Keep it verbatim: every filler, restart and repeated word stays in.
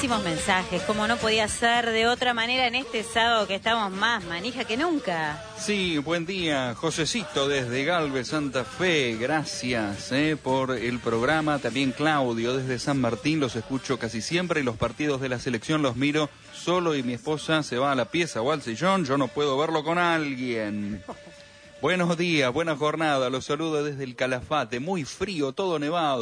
muchísimos mensajes, como no podía ser de otra manera en este sábado que estamos más manija que nunca. Sí, buen día, Josecito desde Galvez, Santa Fe, gracias eh, por el programa. También Claudio desde San Martín, los escucho casi siempre y los partidos de la selección los miro solo y mi esposa se va a la pieza o al sillón, yo no puedo verlo con alguien. Buenos días, buena jornada, los saludo desde el Calafate, muy frío, todo nevado.